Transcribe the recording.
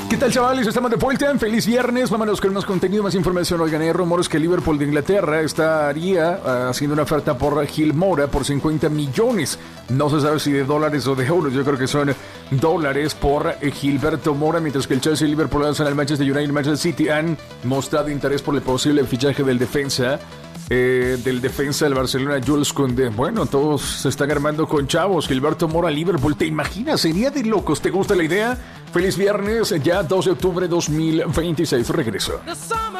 ¿Qué tal, chavales? Estamos de vuelta. Feliz viernes. Vámonos con más contenido, más información. Oigan, hay rumores que Liverpool de Inglaterra estaría haciendo una oferta por Gil Moura por 50 millones. No se sabe si de dólares o de euros. Yo creo que son dólares por Gilberto Moura, mientras que el Chelsea, Liverpool, el Manchester United y Manchester City han mostrado interés por el posible fichaje del defensa. Del Barcelona, Jules Koundé. Bueno, todos se están armando con chavos. Gilberto Moura, Liverpool, ¿te imaginas? Sería de locos. ¿Te gusta la idea? Feliz viernes, ya 2 de octubre de 2026. Regreso.